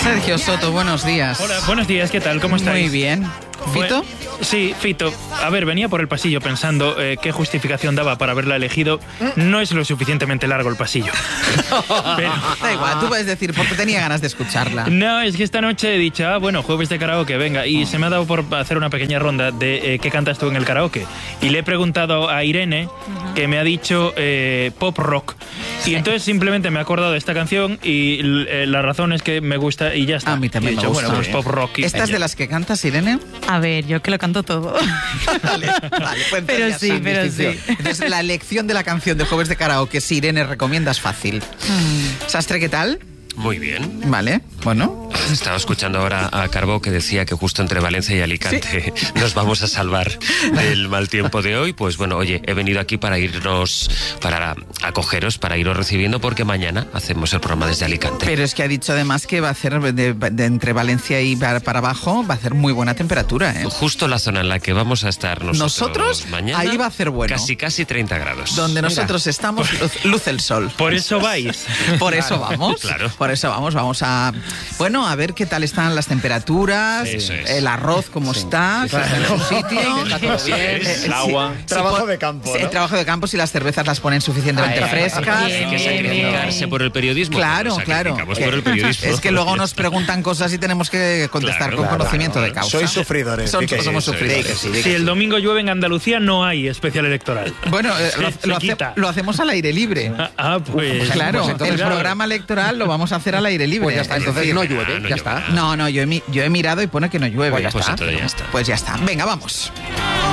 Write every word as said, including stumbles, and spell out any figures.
Sergio Soto, buenos días. Hola, buenos días, ¿qué tal? ¿Cómo estáis? Muy bien. ¿Fito? Bueno, sí, Fito. A ver, venía por el pasillo pensando eh, qué justificación daba para haberla elegido. No es lo suficientemente largo el pasillo. Pero... Da igual, tú puedes decir, porque tenía ganas de escucharla. No, es que esta noche he dicho, ah, bueno, jueves de karaoke, venga. Y oh. se me ha dado por hacer una pequeña ronda de eh, qué cantas tú en el karaoke. Y le he preguntado a Irene, uh-huh. que me ha dicho eh, pop rock. Sí. Y entonces simplemente me he acordado de esta canción y eh, la razón es que me gusta y ya está. A mí también y he dicho, me gusta. Bueno, pues pop rock. Y ¿Estas de las que cantas, Irene? A ver, yo que lo canto todo. Vale, vale, pues pero sí, pero sí. Entonces, la elección de la canción de Jueves de Karaoke, si Irene recomienda, es fácil. Hmm. Sastre, ¿qué tal? Muy bien. Vale, bueno. Estaba escuchando ahora a Carbó que decía que justo entre Valencia y Alicante ¿sí? nos vamos a salvar del mal tiempo de hoy. Pues bueno, oye, he venido aquí para irnos, para acogeros, para iros recibiendo, porque mañana hacemos el programa desde Alicante. Pero es que ha dicho además que va a hacer de, de entre Valencia y para, para abajo, va a hacer muy buena temperatura, ¿eh? Justo la zona en la que vamos a estar nosotros, nosotros mañana. Ahí va a hacer bueno. Casi, casi treinta grados. Donde nosotros Mira. estamos, luz, luz el sol. Por eso vais. Por claro, eso vamos. Claro. Por eso vamos, vamos a... Bueno, a ver qué tal están las temperaturas, eso es. el arroz cómo sí. está, sí, claro. en su sitio, está todo bien, eh, el agua. Si, trabajo si, de campo, ¿no? El trabajo de campo, si las cervezas las ponen suficientemente ay, frescas. Hay que sacrificarse por el periodismo. Claro, claro. Por el periodismo. Es que luego nos preguntan cosas y tenemos que contestar claro, con claro, conocimiento claro. de causa. Sois sufridores. Son, somos sufridores. Sí, si el domingo llueve en Andalucía, no hay especial electoral. Bueno, eh, lo, lo, hace, lo hacemos al aire libre. Ah, ah pues... Claro, pues entonces, el claro. programa electoral lo vamos a hacer al aire libre. Pues ya está, entonces decir, no llueve, ah, no ya llueve está. Nada. No, no, yo he, yo he mirado y pone que no llueve. Pues ya, pues está. ya está. Pues ya está. Venga, vamos.